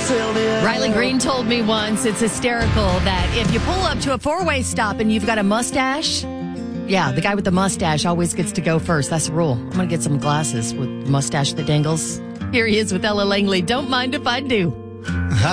Riley Green told me once it's hysterical that if you pull up to a four-way stop and you've got a mustache, yeah, the guy with the mustache always gets to go first. That's the rule. I'm going to get some glasses with mustache that dangles. Here he is with Ella Langley. Don't mind if I do.